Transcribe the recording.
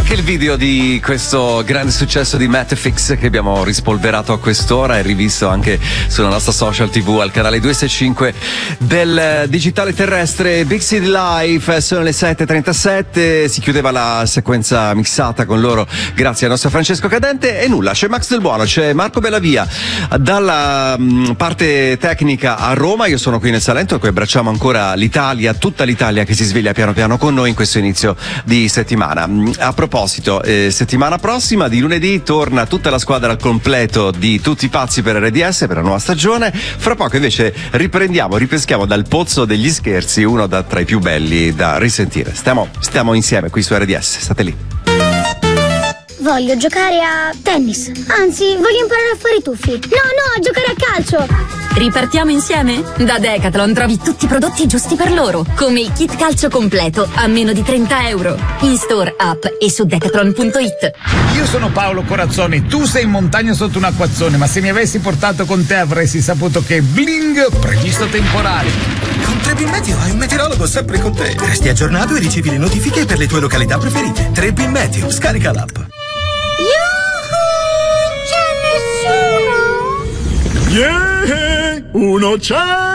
anche il video di questo grande successo di Metafix che abbiamo rispolverato a quest'ora e rivisto anche sulla nostra social TV al canale 265 del digitale terrestre Big City Life. Sono le 7:37, si chiudeva la sequenza mixata con loro grazie al nostro Francesco Cadente e nulla, c'è Max Del Buono, c'è Marco Bellavia dalla parte tecnica a Roma. Io sono qui nel Salento e qui abbracciamo ancora l'Italia, tutta l'Italia che si sveglia piano piano con noi in questo inizio di settimana. A proposito, settimana prossima di lunedì torna tutta la squadra al completo di Tutti Pazzi per RDS per la nuova stagione. Fra poco invece ripeschiamo dal pozzo degli scherzi uno tra i più belli da risentire. Stiamo insieme qui su RDS, state lì. Voglio giocare a tennis. Anzi, voglio imparare a fare i tuffi. No, a giocare a calcio. Ripartiamo insieme? Da Decathlon trovi tutti i prodotti giusti per loro, come il kit calcio completo a meno di 30 euro. In store, app e su decathlon.it. Io sono Paolo Corazzoni, tu sei in montagna sotto un acquazzone, ma se mi avessi portato con te avresti saputo che bling, previsto temporale. Con Trebin Meteo hai un meteorologo sempre con te. Resti aggiornato e ricevi le notifiche per le tue località preferite. Trebin Meteo, scarica l'app. Yuhu! C'è nessuno! Yeah! Uno c'è!